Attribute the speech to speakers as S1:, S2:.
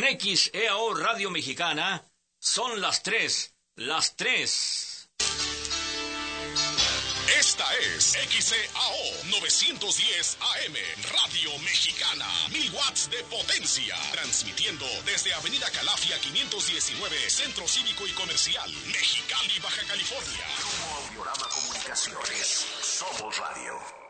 S1: XEAO Radio Mexicana son las 3.
S2: Esta es XEAO 910 AM, Radio Mexicana, 1000 watts de potencia, transmitiendo desde Avenida Calafia 519, Centro Cívico y Comercial, Mexicali, Baja California.
S3: Grupo Audiorama Comunicaciones, somos radio.